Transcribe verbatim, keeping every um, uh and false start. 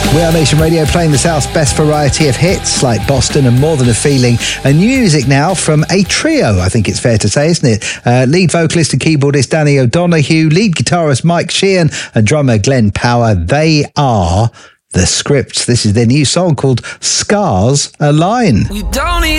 We are Nation Radio, playing the South's best variety of hits like Boston and More Than a Feeling. And new music now from a trio, I think it's fair to say, isn't it? Uh, lead vocalist and keyboardist Danny O'Donoghue, lead guitarist Mike Sheehan and drummer Glenn Power. They are The Scripts. This is their new song called Scars Align. We don't need